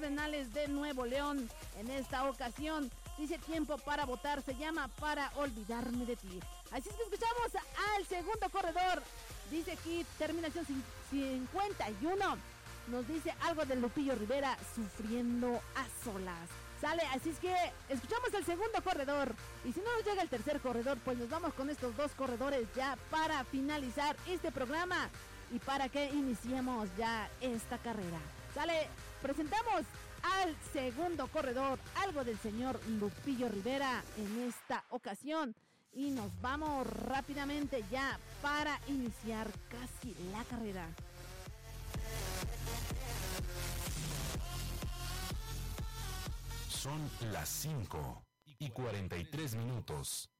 Cardenales de Nuevo León. En esta ocasión dice Tiempo para Votar, se llama Para Olvidarme de Ti. Así es que escuchamos al segundo corredor. Dice aquí, terminación 51. Nos dice algo de Lupillo Rivera, Sufriendo a Solas. Sale, así es que escuchamos el segundo corredor. Y si no nos llega el tercer corredor, pues nos vamos con estos dos corredores ya para finalizar este programa y para que iniciemos ya esta carrera. Sale, presentamos al segundo corredor, algo del señor Lupillo Rivera en esta ocasión. Y nos vamos rápidamente ya para iniciar casi la carrera. Son las 5:43.